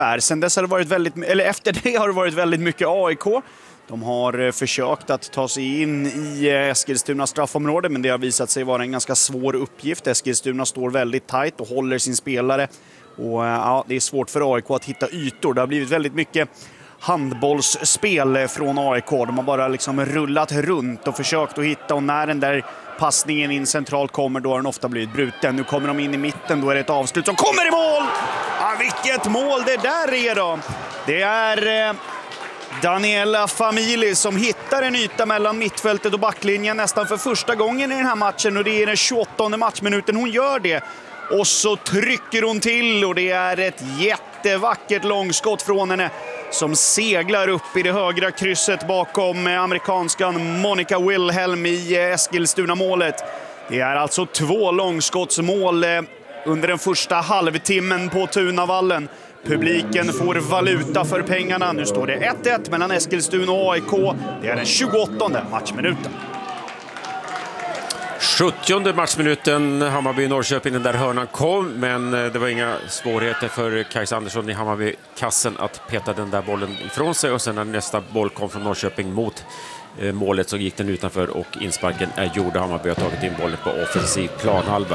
är. Sen dess har det varit efter det har det varit väldigt mycket AIK. De har försökt att ta sig in i Eskilstuna straffområde, men det har visat sig vara en ganska svår uppgift. Eskilstuna står väldigt tajt och håller sin spelare. Och ja, det är svårt för AIK att hitta ytor. Det har blivit väldigt mycket handbollsspel från AIK. De har bara liksom rullat runt och försökt att hitta, och när den där passningen in centralt kommer, då har den ofta blivit bruten. Nu kommer de in i mitten, då är det ett avslut som kommer i mål! Ja, vilket mål det där är då! Det är Daniela Famili som hittar en yta mellan mittfältet och backlinjen nästan för första gången i den här matchen, och det är den 28:e matchminuten hon gör det. Och så trycker hon till, och det är ett jättevackert långskott från henne som seglar upp i det högra krysset bakom amerikanskan Monica Wilhelm i Eskilstuna-målet. Det är alltså 2 långskottsmål under den första halvtimmen på Tunavallen. Publiken får valuta för pengarna. Nu står det 1-1 mellan Eskilstuna och AIK. Det är den 28:e matchminuten. 70:e matchminuten, Hammarby-Norrköping, den där hörnan kom, men det var inga svårigheter för Kajsa Andersson i Hammarby-kassen att peta den där bollen ifrån sig, och sen när nästa boll kom från Norrköping mot målet så gick den utanför och insparken är gjord. Hammarby har tagit in bollen på offensiv planhalva.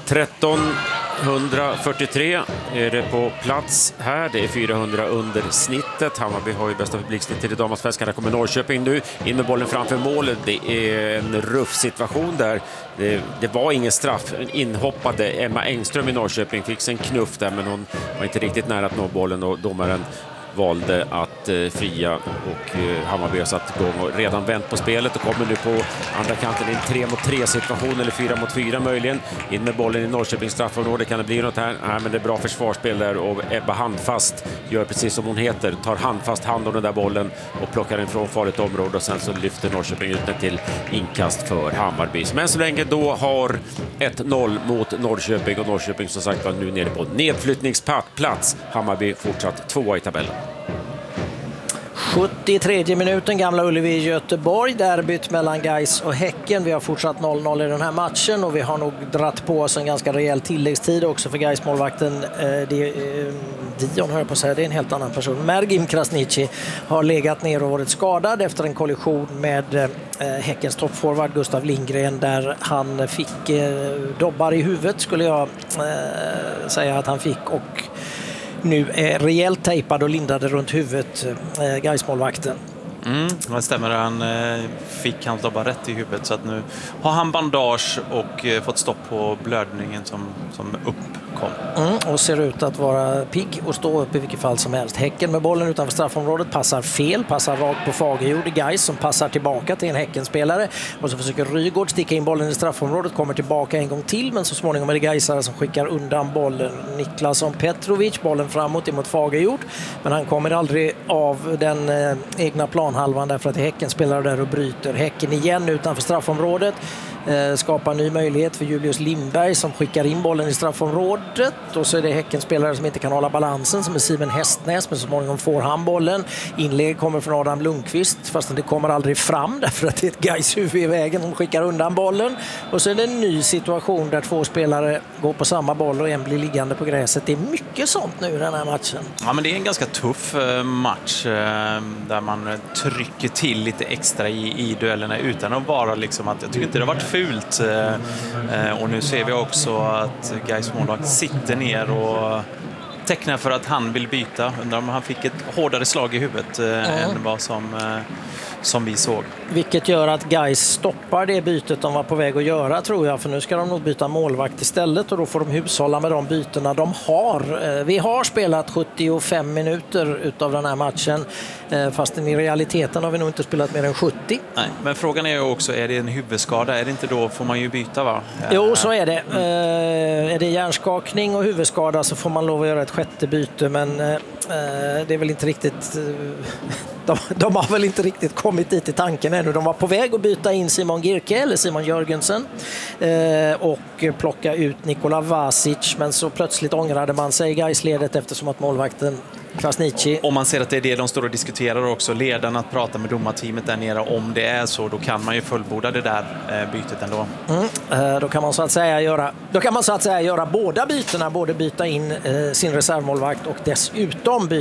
1343 är det på plats här. Det är 400 under snittet. Hammarby har ju bästa publiksnitt till damallsvenskan. Där kommer Norrköping nu in med bollen framför målet. Det är en ruff situation där. Det var ingen straff. Inhoppade Emma Engström i Norrköping fick sig en knuff där, men hon var inte riktigt nära att nå bollen, och domaren valde att fria, och Hammarby har satt igång och redan vänt på spelet och kommer nu på andra kanten i en 3-mot-3 situation, eller 4-mot-4 möjligen. In med bollen i Norrköpings straffområde, kan det bli något här? Nej, men det är bra försvarsspel där, och Ebba Handfast gör precis som hon heter, tar handfast hand om den där bollen och plockar den från farligt område, och sen så lyfter Norrköping ut den till inkast för Hammarby. Men så länge då har 1-0 mot Norrköping, och Norrköping som sagt var nu nere på nedflyttningsplats. Hammarby fortsatt 2 i tabellen. 73 minuten, Gamla Ullevi i Göteborg, derbyt mellan Gais och Häcken. Vi har fortsatt 0-0 i den här matchen, och vi har nog dratt på oss en ganska rejäl tilläggstid också för Gais målvakten Dion, hör jag på att säga, det är en helt annan person. Mergim Krasniqi har legat ner och varit skadad efter en kollision med Häckens toppforward Gustav Lindgren, där han fick dobbar i huvudet, skulle jag säga att han fick, och nu är rejält tejpad och lindade runt huvudet, Gais-målvakten. Det stämmer, han fick hans dobbar rätt i huvudet, så att nu har han bandage och fått stopp på blödningen som uppkom. Och ser ut att vara pigg och stå upp i vilket fall som helst. Häcken med bollen utanför straffområdet passar fel, passar rakt på Fagerjord. Gais som passar tillbaka till en Häckenspelare, och så försöker Rygård sticka in bollen i straffområdet, kommer tillbaka en gång till, men så småningom är det Gaisare som skickar undan bollen. Niklasson Petrovic, bollen framåt emot Fagerjord, men han kommer aldrig av den egna planhalvan, därför att Häcken spelar där och bryter. Häcken igen utanför straffområdet, skapar ny möjlighet för Julius Lindberg som skickar in bollen i straffområdet, och så är det Häckenspelare som inte kan hålla balansen, som är Simon Hästnäs, men så småningom får han bollen. Inlägg kommer från Adam Lundqvist, fast det kommer aldrig fram därför att det är ett Gais huvud i vägen som skickar undan bollen, och så är det en ny situation där 2 spelare går på samma boll och en blir liggande på gräset. Det är mycket sånt nu i den här matchen. Ja, men det är en ganska tuff match där man trycker till lite extra i duellerna utan att vara liksom att, jag tycker inte det har varit fult, och nu ser vi också att Gais målvakt sitter ner och tecknar för att han vill byta. Undrar om han fick ett hårdare slag i huvudet än vad som vi såg. Vilket gör att Gais stoppar det bytet de var på väg att göra, tror jag, för nu ska de nog byta målvakt istället, och då får de hushålla med de bytena de har. Vi har spelat 75 minuter utav den här matchen, fast i realiteten har vi nog inte spelat mer än 70. Nej, men frågan är ju också, är det en huvudskada? Är det inte då får man ju byta, va? Jo, så är det. Är det hjärnskakning och huvudskada så får man lov att göra ett sjätte byte, men det är väl inte riktigt... De har väl inte riktigt kommit dit i tanken ännu. De var på väg att byta in Simon Girke eller Simon Jörgensen och plocka ut Nikola Vasic, men så plötsligt ångrade man sig i Gaisledet eftersom att målvakten Krasniqi. Om man ser att det är det de står och diskuterar också, ledarna att prata med domarteamet där nere, om det är så, då kan man ju fullborda det där bytet ändå. Då kan man så att säga göra båda bytena, både byta in sin reservmålvakt och dessutom byta